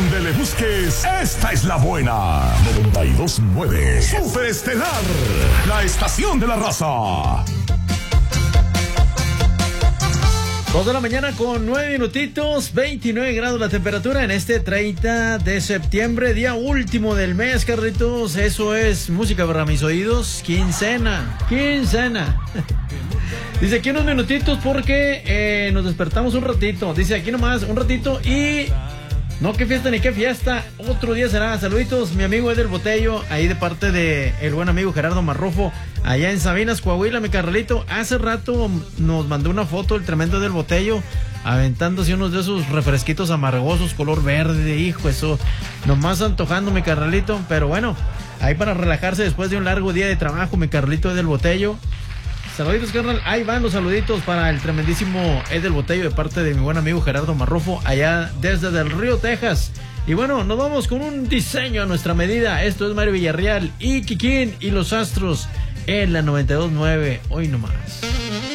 donde le busques, esta es la buena. 92.9 Superestelar, la estación de la raza. 2 de la mañana con 9 minutitos, 29 grados la temperatura en este 30 de septiembre, día último del mes, Carlitos. Eso es música para mis oídos. Quincena. Dice aquí unos minutitos porque nos despertamos un ratito. Dice aquí nomás un ratito y... No, qué fiesta ni qué fiesta. Otro día será. Saluditos, mi amigo Edel Botello, ahí de parte de el buen amigo Gerardo Marrufo, allá en Sabinas, Coahuila, mi Carlito. Hace rato nos mandó una foto el tremendo Edel Botello, aventándose unos de esos refresquitos amargosos, color verde, hijo, eso. Nomás antojando, mi Carlito. Pero bueno, ahí para relajarse después de un largo día de trabajo, mi Carlito Edel Botello. Saluditos, carnal. Ahí van los saluditos para el tremendísimo Edel Botello de parte de mi buen amigo Gerardo Marrufo, allá desde Del Río, Texas. Y bueno, nos vamos con un diseño a nuestra medida. Esto es Mario Villarreal y Kikín y los Astros en la 92.9. Hoy nomás.